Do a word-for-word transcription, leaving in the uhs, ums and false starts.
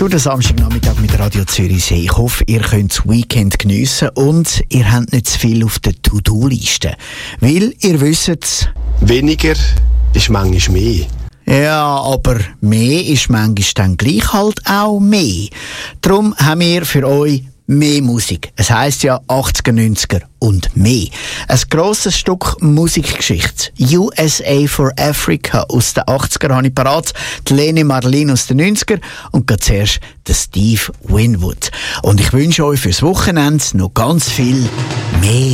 durch den Samstagnachmittag mit Radio Zürichsee. Ich hoffe, ihr könnt das Weekend geniessen und ihr habt nicht zu viel auf der To-Do-Liste. Weil, ihr wisst, weniger ist manchmal mehr. Ja, aber mehr ist manchmal dann gleich halt auch mehr. Darum haben wir für euch mehr Musik. Es heisst ja achtziger, neunziger und mehr. Ein grosses Stück Musikgeschichte. U S A for Africa aus den achtziger habe ich parat. Die Lene Marlin aus den neunziger und gerade zuerst der Steve Winwood. Und ich wünsche euch fürs Wochenende noch ganz viel mehr